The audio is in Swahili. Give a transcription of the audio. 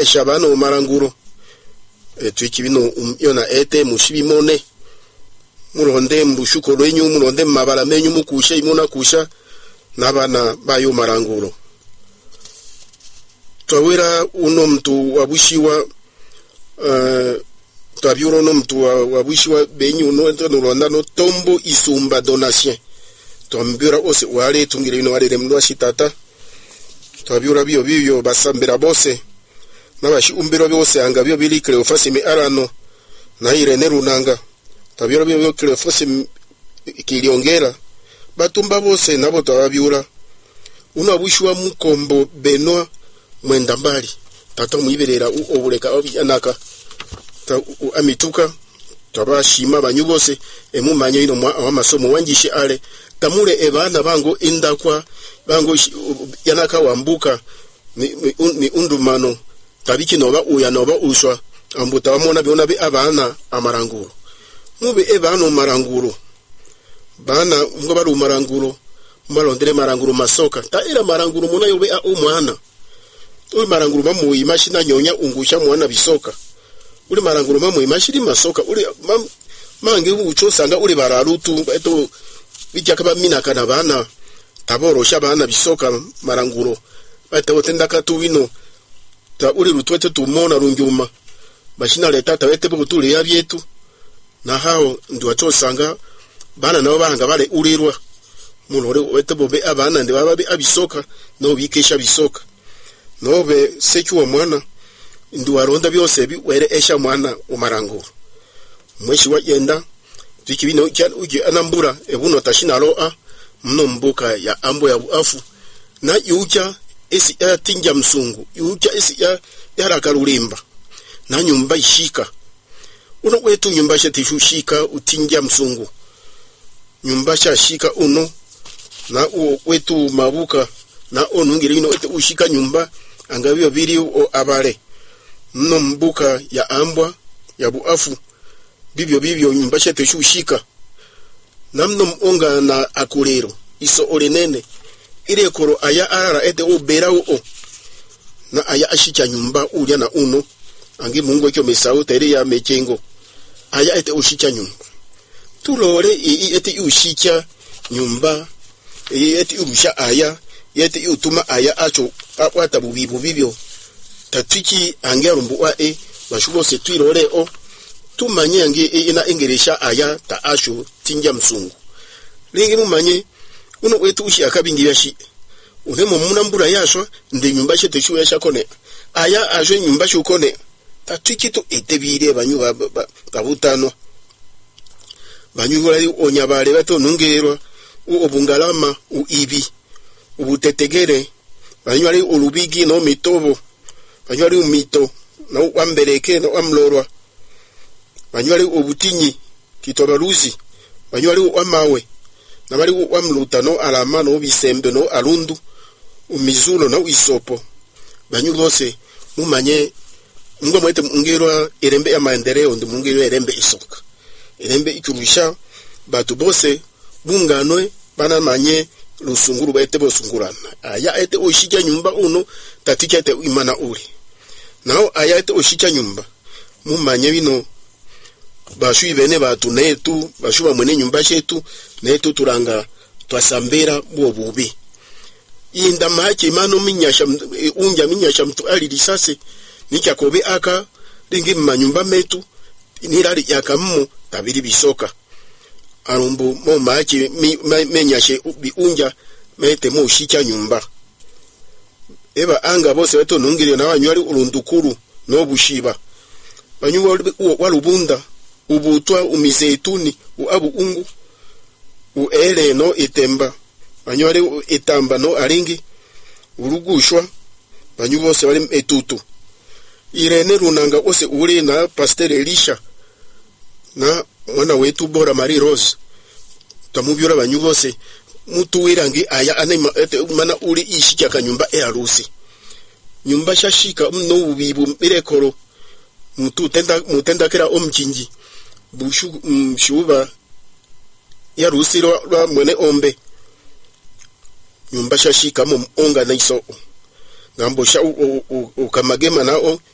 eshabano maranguro twikibino yona ete mushibimone muronde mbushuko lwenyu muronde mabala menyu mukusha imuna kusha nabana bayo maranguro twawira uno mtu wabushiwa twabyuro no mtu wabushiwa benyu no ronda no tombo isumba donation twambira ose wale tungire ino wale remlwa shitata twabyura byo basambira bose nabashi umbiro byose anga byo bili Cleophas mi arano na Irene Runanga twabyura byo Cleophas kiliongera batumba bose nabo twabyura unabushwa mukombo Benoit mwenda mbali tata muiberera obuleka obyanaka ta amituka twabashima banyu bose emumanye ino mwa masomo wangishe ale tamule ebana bango indakwa bango yanaka wambuka ni undumano tabiki noba uya noba uswa ambuta wamona byona be abana amaranguro mube ebana maranguro bana ngo baru maranguro malondere maranguro masoka ta ira maranguro mona yobe a umwana uri maranguro bamu imashina nyonya ungusha mwana bisoka uri maranguro bamu imashiri masoka uri mange ucho sanga uri bararutu eto bijaka mina kana bana taboro shabana bisoka maranguro batawotenda katubino ta uri rutwete tumona runjuma bashina leta tawete butule yabyetu na hao ndi wachosanga bana nabo bahanga bale urirwa mulore wete bobe abana ndi bababe abisoka no bikesha bisoka nobe sekiwa mwana ndi waronda byose were esha mwana umaranguro mweshi wagenda tikibino uje anambura ebuno tashina roa mno mboka ya ambo ya buafu na yuja esi ya tinja msungu yuja esi ya harakarulimba na nyumba ishika uno wetu nyumba shetishushika utinja msungu nyumba shashika uno na wetu mabuka na onungiri ino ete ushika nyumba angabyo biri o abale mno mboka ya ambwa ya buafu bibyo nyumba shetishushika namno onga na akulero iso olenene ile koro aya arara ete obera o na aya ashicha nyumba ulya na uno angi mungu ekyo mesao tere ya mechengo aya ete oshicha nyumba tulore ete ushicha nyumba ete urusha aya ete utuma aya acho akwata bubibu bibyo tatiki ange rumbuwa bashubo se twirore o tumanye ange ina engeresha aya ta asho tinja msungu lingi mumanye uno wetu ushi akabingi yashi unemo munambura yashwa nde nyumba shete shu yasha kone aya aje nyumba shu kone tatwikito etebire banyu babutano banyu wali onyabale bato nungerwa obungalama uibi ubutetegere banyu wali olubigi no mitobo banyu wali umito na wambereke no amlorwa banyu wali obutinyi kitobaruzi banyu wali wamawe na bali wamluta no alama no bisembe no alundu umizulo no isopo banyu bose mumanye ngo mwete mungerwa erembe ya maendeleo ndi mungerwa erembe isoka erembe ikurusha batu bose bunganwe bana manye lusunguru baite bosungurana aya ete oshija nyumba uno tatika ete imana uri nao aya ete oshija nyumba mumanye bino bashu ibene batu netu bashu bamwene nyumba shetu netu turanga twasambera bobubi inda machi mano minyasha unja minyasha mtu ali risase nikyakobe aka lingi manyumba metu nirali yakammu tabiri bisoka arumbu mo machi menyashe bi unja mete mo shicha nyumba eba anga bose beto nungire na banywali urundukuru no bushiba banyu walubunda ubutwa umizeituni uabu ungu uele no itemba banywali itamba no aringi urugushwa banyu bose bali etutu Irene Runanga ose uri na Pastor Elisha na mwana wetu Bora Marie Rose tamubyura banyu bose mutu wirangi aya anema mana uri ishika kanyumba harusi nyumba shashika mno ubibu mirekoro mutenda kera omchinji bushu mshuba ya rusi rwa mwene ombe nyumba shashika mu onga na iso ngambo sha ukamagema nao